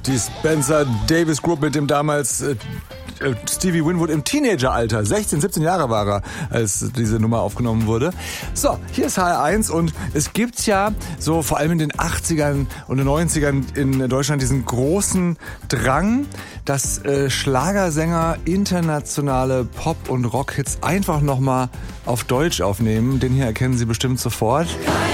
Die Spencer Davis Group mit dem damals Stevie Winwood im Teenageralter. 16, 17 Jahre war er, als diese Nummer aufgenommen wurde. So, hier ist HR1 und es gibt ja so vor allem in den 80ern und den 90ern in Deutschland diesen großen Drang, dass Schlagersänger internationale Pop- und Rockhits einfach nochmal auf Deutsch aufnehmen. Den hier erkennen Sie bestimmt sofort.